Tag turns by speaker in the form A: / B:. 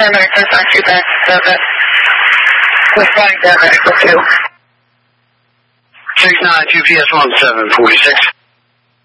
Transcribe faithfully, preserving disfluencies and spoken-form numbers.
A: Affirmative, ten nine two back to service. Responding to medical two.
B: six nine two P S one seven forty-six.